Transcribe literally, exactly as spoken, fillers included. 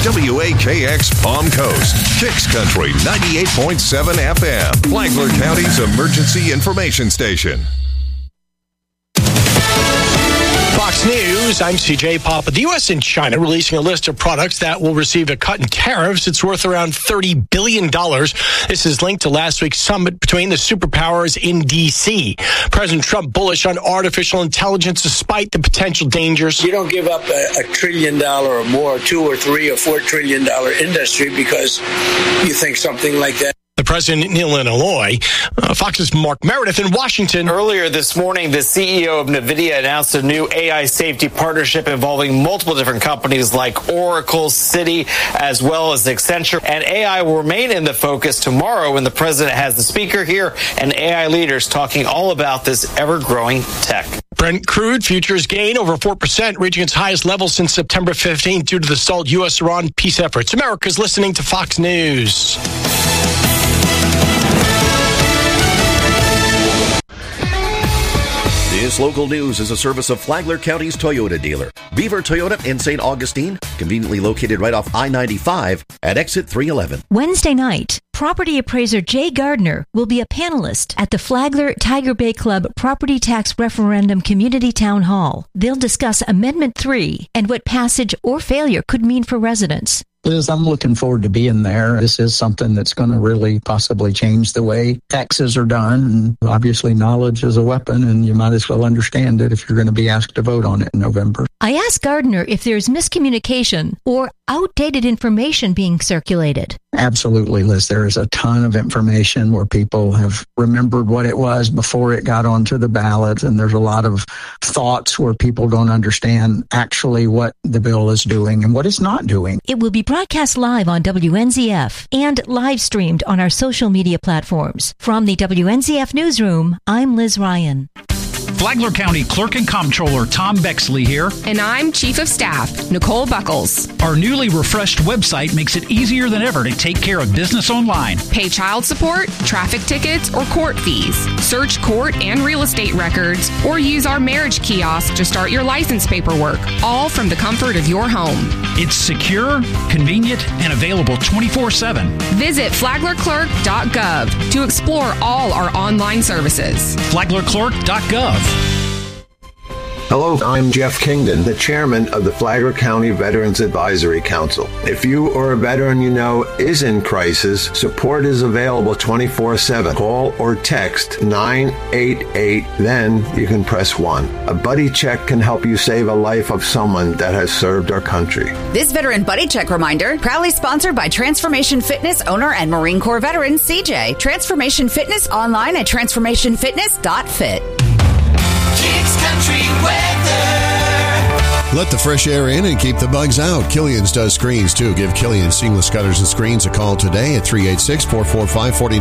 W A K X Palm Coast, Kicks Country ninety-eight point seven F M, Flagler County's emergency information station. Fox News, I'm C J Papa. The U S and China releasing a list of products that will receive a cut in tariffs. It's worth around thirty billion dollars. This is linked to last week's summit between the superpowers in D C. President Trump bullish on artificial intelligence despite the potential dangers. You don't give up a, a trillion dollar or more, two or three or four trillion dollar industry because you think something like that. The president in Illinois. Uh, Fox's Mark Meredith in Washington. Earlier this morning, the C E O of NVIDIA announced a new A I safety partnership involving multiple different companies like Oracle, Citi, as well as Accenture. And A I will remain in the focus tomorrow when the president has the speaker here and A I leaders talking all about this ever-growing tech. Brent crude futures gain over four percent, reaching its highest level since September fifteenth due to the stalled U S Iran peace efforts. America's listening to Fox News. This local news is a service of Flagler County's Toyota dealer, Beaver Toyota in Saint Augustine, conveniently located right off I ninety-five at exit three eleven. Wednesday night, property appraiser Jay Gardner will be a panelist at the Flagler Tiger Bay Club Property Tax Referendum Community Town Hall. They'll discuss Amendment three and what passage or failure could mean for residents. Liz, I'm looking forward to being there. This is something that's going to really possibly change the way taxes are done. And obviously, knowledge is a weapon, and you might as well understand it if you're going to be asked to vote on it in November. I asked Gardner if there's miscommunication or outdated information being circulated. Absolutely, Liz. There is a ton of information where people have remembered what it was before it got onto the ballot, and there's a lot of thoughts where people don't understand actually what the bill is doing and what it's not doing. It will be broadcast live on W N Z F and live streamed on our social media platforms. From the W N Z F Newsroom, I'm Liz Ryan. Flagler County Clerk and Comptroller Tom Bexley here. And I'm Chief of Staff Nicole Buckles. Our newly refreshed website makes it easier than ever to take care of business online. Pay child support, traffic tickets, or court fees. Search court and real estate records, or use our marriage kiosk to start your license paperwork, all from the comfort of your home. It's secure, convenient, and available twenty-four seven. Visit flagler clerk dot gov to explore all our online services. flagler clerk dot gov. Hello, I'm Jeff Kingdon, the chairman of the Flagler County Veterans Advisory Council. If you or a veteran you know is in crisis, support is available twenty-four seven. Call or text nine eight eight, then you can press one. A buddy check can help you save a life of someone that has served our country. This Veteran Buddy Check reminder, proudly sponsored by Transformation Fitness owner and Marine Corps veteran C J. Transformation Fitness online at transformation fitness dot fit. Kicks Country Weather. Let the fresh air in and keep the bugs out. Killian's does screens, too. Give Killian Seamless Gutters and Screens a call today at three eight six, four four five, four nine